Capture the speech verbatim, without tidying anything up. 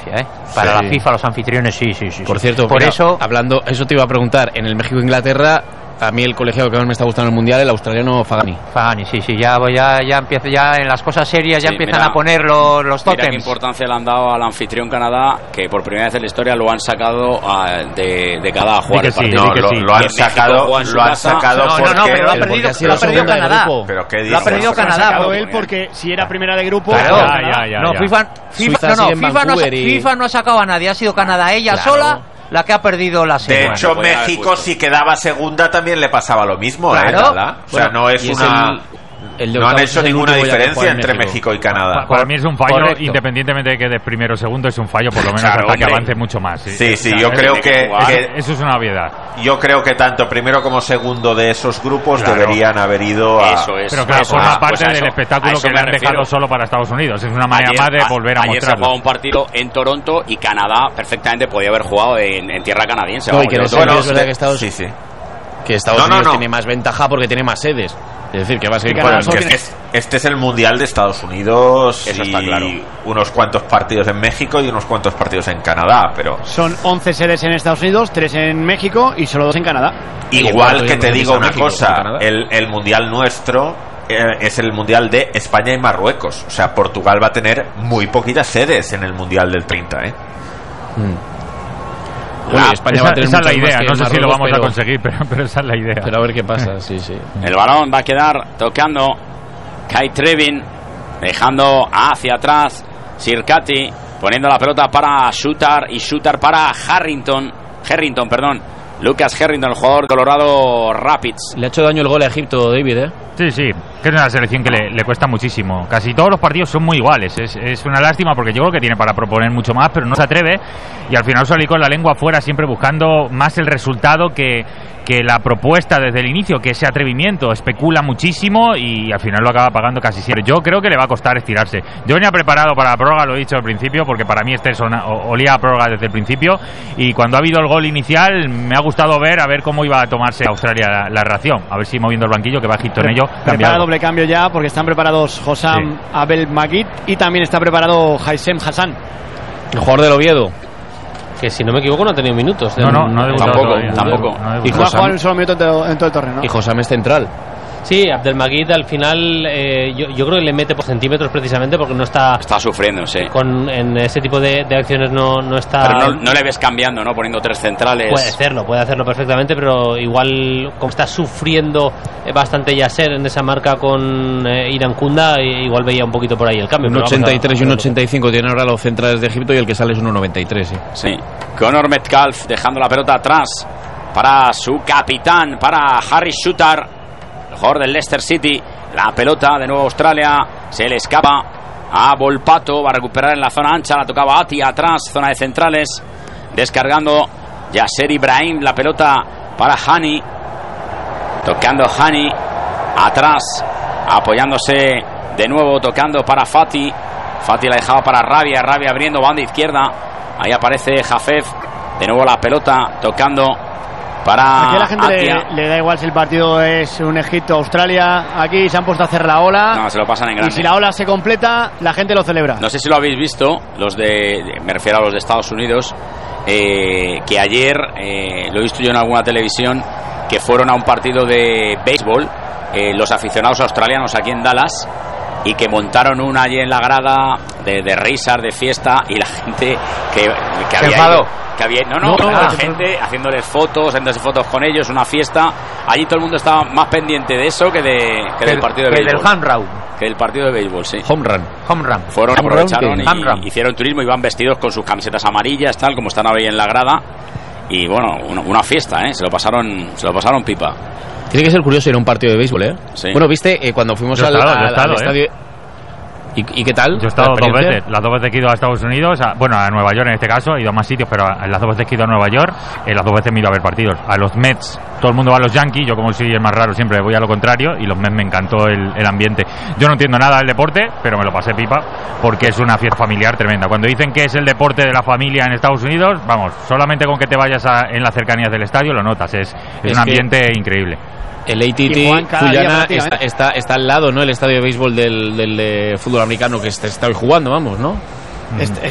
diferencia, ¿eh? Para sí. la FIFA, los anfitriones, sí, sí, sí. Por cierto, por mira, eso, hablando, eso te iba a preguntar, en el México-Inglaterra, a mí el colegiado que más me está gustando en el Mundial, el australiano Fagani. Fagani, sí, sí, ya, ya, ya empieza, ya en las cosas serias ya sí, empiezan mira, a poner los, los tótems. Mira qué importancia le han dado al anfitrión Canadá, que por primera vez en la historia lo han sacado a, de, de cada a jugar el partido. Sí, no, lo, sí. lo han sacado, lo han sacado no, porque... No, no, pero lo ha perdido, lo ha perdido Canadá. ¿Pero qué dices? Lo ha perdido Canadá. Lo él porque si era primera de grupo... Claro, ya, ya, ya, no, ya. FIFA, FIFA, no, no, FIFA, no, y... FIFA no ha sacado a nadie, ha sido Canadá ella claro. sola la que ha perdido la serie. De hecho, bueno, México si quedaba segunda también le pasaba lo mismo, claro. ¿eh? Nada. O sea, bueno, no es una... El... El no han hecho ninguna diferencia entre México. México y Canadá. Para mí es un fallo, correcto. Independientemente de que de primero o segundo, es un fallo por lo menos claro, hasta hombre. que avance mucho más. Sí, sí, sí o sea, yo creo que, que... Eso es una obviedad. Yo creo que tanto primero como segundo de esos grupos claro. deberían haber ido a... Eso es. Pero claro, eso forma es. parte Pues del espectáculo que me han refiero. dejado solo para Estados Unidos. Es una manera ayer, más de volver a ayer mostrarlo. Ayer se jugaba un partido en Toronto y Canadá perfectamente podía haber jugado en, en tierra canadiense. No, y que en bueno, es verdad que Estados, sí, sí. que Estados no, Unidos no, no. tiene más ventaja porque tiene más sedes. Es decir, que va a seguir bueno, es que es, este es el Mundial de Estados Unidos. Eso y está claro. Unos cuantos partidos en México y unos cuantos partidos en Canadá, pero son once sedes en Estados Unidos, tres en México y solo dos en Canadá. Igual que te digo una cosa, el, el Mundial nuestro eh, es el Mundial de España y Marruecos. O sea, Portugal va a tener muy poquitas sedes en el Mundial del treinta, ¿eh? Mm. Bueno, España esa, va a tener esa es la idea, no sé Marruecos, si lo vamos pero, a conseguir, pero, pero esa es la idea. Pero a ver qué pasa, sí, sí. El balón va a quedar tocando Kai Trevin, dejando hacia atrás Sirkati, poniendo la pelota para Shooter y Shooter para Harrington, Harrington, perdón. Lucas Harrington, el jugador Colorado Rapids. Le ha hecho daño el gol a Egipto, David, ¿eh? Sí, sí, que es una selección que le, le cuesta muchísimo. Casi todos los partidos son muy iguales. Es, es una lástima porque yo creo que tiene para proponer mucho más, pero no se atreve. Y al final sale con la lengua afuera, siempre buscando más el resultado que, que la propuesta desde el inicio, que ese atrevimiento. Especula muchísimo y al final lo acaba pagando casi siempre. Yo creo que le va a costar estirarse. Yo venía preparado para la prórroga, lo he dicho al principio, porque para mí este son, olía a prórroga desde el principio. Y cuando ha habido el gol inicial, me ha gustado ver a ver cómo iba a tomarse Australia la, la reacción. A ver si moviendo el banquillo, que va Egipto en ello. Prepara doble cambio ya porque están preparados Hossam sí. Abel Magid y también está preparado Haisem Hassan, el jugador del Oviedo, que si no me equivoco no ha tenido minutos. No, no, no ha tampoco, todavía, tampoco. No, no, y no ha jugado un solo minuto en todo, en todo el torneo, ¿no? Y Hossam es central. Sí, Abdelmajid al final eh, yo, yo creo que le mete por centímetros precisamente porque no está... Está sufriendo, sí. Con, en ese tipo de, de acciones no, no está... Pero no, no le ves cambiando, ¿no? Poniendo tres centrales. Puede hacerlo, puede hacerlo perfectamente, pero igual como está sufriendo bastante Yasser en esa marca con eh, Irankunda, igual veía un poquito por ahí el cambio. Un ochenta y tres y un ochenta y cinco tienen ahora los centrales de Egipto y el que sale es un noventa y tres, sí. Sí. Conor Metcalf dejando la pelota atrás para su capitán, para Harry Shooter, jugador del Leicester City. La pelota de nuevo Australia, se le escapa a Volpato, va a recuperar en la zona ancha, la tocaba Ati atrás, zona de centrales, descargando Yasser Ibrahim, la pelota para Hani, tocando Hani atrás, apoyándose de nuevo, tocando para Fati, Fati la dejaba para Rabia, Rabia abriendo banda izquierda, ahí aparece Jafef, de nuevo la pelota tocando para aquí a la gente le, le da igual si el partido es un Egipto-Australia. Aquí se han puesto a hacer la ola. No, se lo pasan en grande. Y si la ola se completa, la gente lo celebra. No sé si lo habéis visto, los de, me refiero a los de Estados Unidos, eh, que ayer, eh, lo he visto yo en alguna televisión, que fueron a un partido de béisbol, eh, los aficionados australianos aquí en Dallas, y que montaron una allí en la grada de, de risas, de fiesta, y la gente que, que había ido, que había, no, no, no, la no, gente no. haciéndoles fotos, haciéndose fotos con ellos, una fiesta. Allí todo el mundo estaba más pendiente de eso que, de, que, que del partido de que béisbol. Del home run. Que del partido de béisbol, sí. Home run. Home run. Fueron, home aprovecharon run, y, home run. hicieron turismo, iban vestidos con sus camisetas amarillas, tal, como están ahí en la grada. Y bueno, una, una fiesta, ¿eh? Se lo pasaron, se lo pasaron pipa. Tiene que ser curioso ir a un partido de béisbol, ¿eh? Sí. Bueno, viste, eh, cuando fuimos al, estado, al, estado, al estadio... ¿eh? ¿Y, ¿Y qué tal? Yo he estado dos veces, las dos veces que he ido a Estados Unidos, a, bueno, a Nueva York en este caso, he ido a más sitios, pero a, las dos veces que he ido a Nueva York, eh, las dos veces me he ido a ver partidos. A los Mets, todo el mundo va a los Yankees, yo como soy el más raro siempre voy a lo contrario, y los Mets me encantó el, el ambiente. Yo no entiendo nada del deporte, pero me lo pasé pipa, porque es una fiesta familiar tremenda. Cuando dicen que es el deporte de la familia en Estados Unidos, vamos, solamente con que te vayas a, en las cercanías del estadio lo notas, es, es, es un ambiente increíble. El A T T Cuyana está, está, está al lado, ¿no? El estadio de béisbol del, del de fútbol americano que está, está hoy jugando, vamos, ¿no? Este,